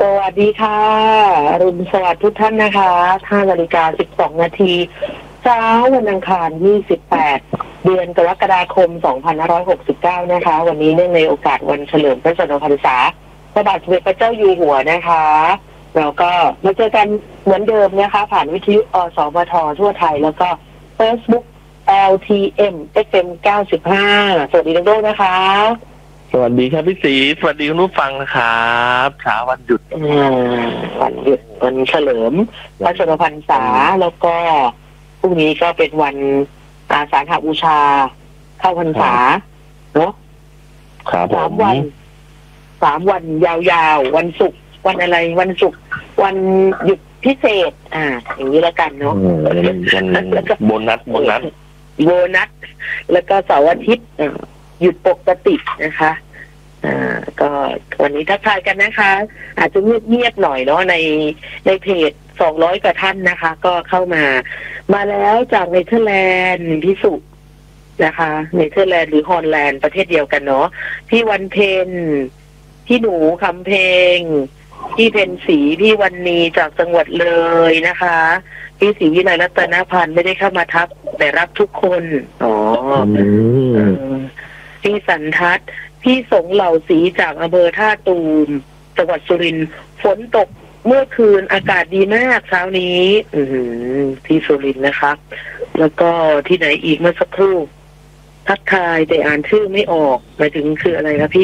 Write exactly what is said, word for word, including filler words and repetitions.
สวัสดีค่ะอรุณสวัสดิ์ทุกท่านนะคะห้านาฬิกาสิบสองนาทีเช้าวันอังคารที่สิบแปดเดือนกรกฎาคมสองพันห้าร้อยหกสิบเก้านะคะวันนี้เนื่องในโอกาสวันเฉลิมพระชนมพรรษาพระบาทสมเด็จพระเจ้าอยู่หัวนะคะเราก็มาเจอกันเหมือนเดิมนะคะผ่านวิทยุอสมททั่วไทยแล้วก็ Facebook แอล ที เอ็ม เอฟ เอ็ม เก้าสิบห้าสวัสดีทุกท่านนะคะสวัสดีครับพี่ศรีสวัสดีคุณผู้ฟังนะครับเช้าวันหยุดวันหยุดวันเฉลิมพระชนมพรรษาแล้วก็พรุ่งนี้ก็เป็นวันอาสาฬหบูชาเข้าพรรษาเนาะสามวันสามวันยาวๆวันศุกร์วันอะไรวันศุกร์วันหยุดพิเศษอ่าอย่างนี้แล้วกันเนาะแล้วก็โบนัสโบนัสโบนัสแล้วก็เสาร์อาทิตย์หยุดปกตินะคะอ่าก็วันนี้ทักทายกันนะคะ อาจจะเงียบๆหน่อยเนาะในในเพจสองร้อยกว่าท่านนะคะ ก็เข้ามามาแล้วจากเนเธอร์แลนด์พิสุนะคะเนเธอร์แลนด์หรือฮอลแลนด์ประเทศเดียวกันเนาะพี่วันเพ็ญพี่หนูคำเพลงพี่เพ็ญศรีพี่วันนีจากจังหวัดเลยนะคะพี่ศรีวิไลรัตนพันธ์ไม่ได้เข้ามาทักแต่รับทุกคนอ๋อพี่สันทัศน์พี่สงเหล่าศรีจากอำเภอท่าตูมจังหวัดสุรินทร์ฝนตกเมื่อคืนอากาศดีมากเช้านี้อือที่สุรินทร์นะคะแล้วก็ที่ไหนอีกเมื่อสักครู่ทักทายแต่อ่านชื่อไม่ออกหมายถึงคืออะไรคะพี่